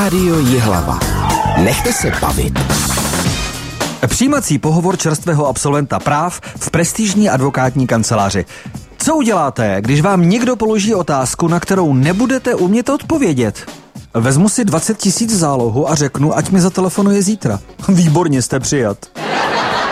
Rádio Jihlava. Nechte se bavit. Přijímací pohovor čerstvého absolventa práv v prestižní advokátní kanceláři. Co uděláte, když vám někdo položí otázku, na kterou nebudete umět odpovědět? Vezmu si 20 000 zálohu a řeknu, ať mi zatelefonuje zítra. Výborně, jste přijat.